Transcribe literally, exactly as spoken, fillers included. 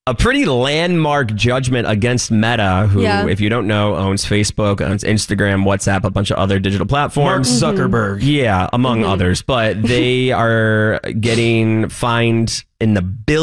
a pretty landmark judgment against Meta, who, Yeah. if you don't know, owns Facebook, owns Instagram, WhatsApp, a bunch of other digital platforms. Mark Zuckerberg. Yeah, among Mm-hmm. others. But they are getting fined in the billions.